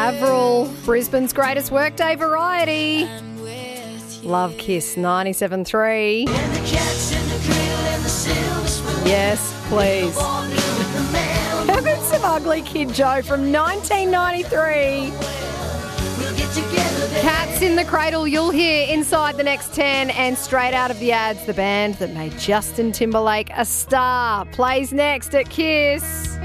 Avril, Brisbane's greatest workday variety. Love Kiss 97.3. Yes, please. How about some Ugly Kid Joe from 1993? Cats in the Cradle, you'll hear inside the next 10, and straight out of the ads, the band that made Justin Timberlake a star plays next at Kiss.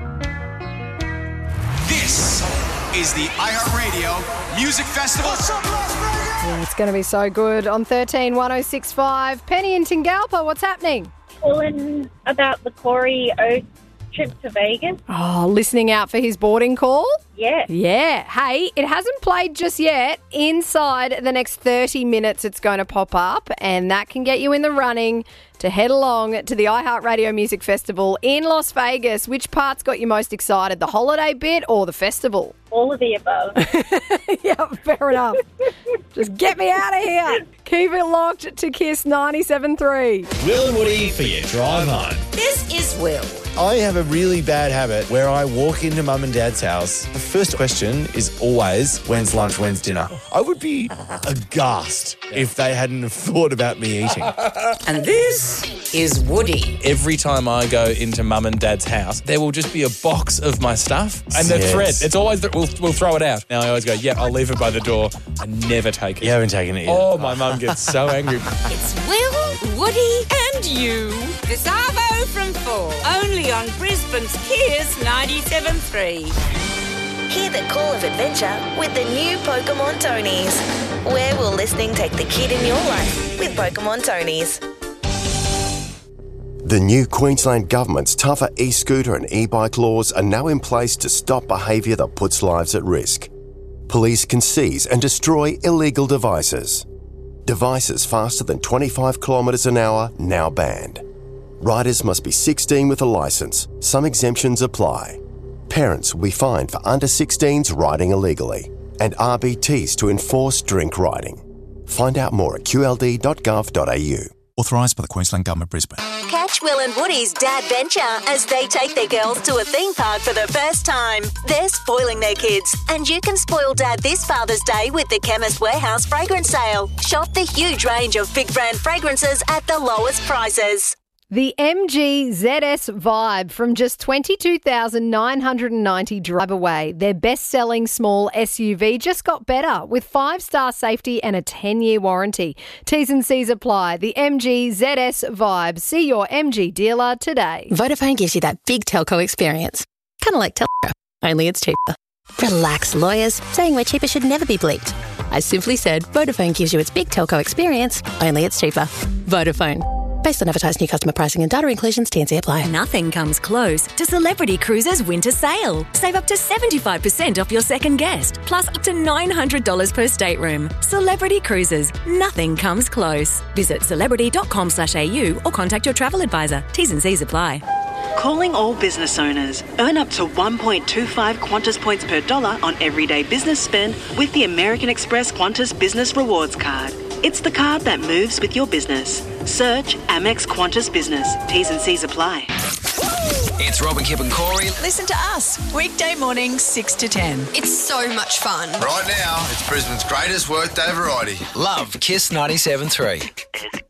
This is the iHeartRadio Music Festival. Yeah, it's going to be so good on 13-1065. Penny and Tingalpa, what's happening? Calling about the Corey Oates trip to Vegas. Oh, listening out for his boarding call? Yeah. Yeah. Hey, it hasn't played just yet. Inside the next 30 minutes, it's going to pop up, and that can get you in the running to head along to the iHeartRadio Music Festival in Las Vegas. Which part's got you most excited, the holiday bit or the festival? All of the above. Yeah, fair enough. Just get me out of here. Keep it locked to Kiss 97.3. Will and Woody for your drive home. This is Will. I have a really bad habit where I walk into mum and dad's house. The first question is always, when's lunch, when's dinner? I would be aghast if they hadn't have thought about me eating. And this is Woody. Every time I go into mum and dad's house, there will just be a box of my stuff. And the thread, it's always, we'll throw it out. Now I always go, yeah, I'll leave it by the door. I never take it. You haven't taken it yet. Oh, my mum gets so angry. It's Will, Woody and you. This Arvo from 4. Only on Brisbane's Kiss 97.3. Hear the call of adventure with the new Pokemon Tonies. Where will listening take the kid in your life with Pokemon Tonies? The new Queensland Government's tougher e-scooter and e-bike laws are now in place to stop behaviour that puts lives at risk. Police can seize and destroy illegal devices. Devices faster than 25 kilometres an hour now banned. Riders must be 16 with a licence. Some exemptions apply. Parents will be fined for under 16s riding illegally, and RBTs to enforce drink riding. Find out more at qld.gov.au. Authorised by the Queensland Government, Brisbane. Catch Will and Woody's Dad Venture as they take their girls to a theme park for the first time. They're spoiling their kids, and you can spoil Dad this Father's Day with the Chemist Warehouse fragrance sale. Shop the huge range of big brand fragrances at the lowest prices. The MG ZS Vibe from just $22,990 drive away. Their best-selling small SUV just got better with 5-star safety and a 10-year warranty. T's and C's apply. The MG ZS Vibe. See your MG dealer today. Vodafone gives you that big telco experience. Kind of like Telstra, only it's cheaper. Relax, lawyers. Saying we're cheaper should never be bleeped. I simply said Vodafone gives you its big telco experience, only it's cheaper. Vodafone. Based on advertised new customer pricing and data inclusions, T&C apply. Nothing comes close to Celebrity Cruises Winter Sale. Save up to 75% off your second guest, plus up to $900 per stateroom. Celebrity Cruises. Nothing comes close. Visit celebrity.com/au or contact your travel advisor. T's and C's apply. Calling all business owners. Earn up to 1.25 Qantas points per dollar on everyday business spend with the American Express Qantas Business Rewards Card. It's the card that moves with your business. Search Amex Qantas Business. T's and C's apply. It's Robin, Kip and Corey. Listen to us, weekday mornings 6 to 10. It's so much fun. Right now, it's Brisbane's greatest workday variety. Love Kiss 97.3.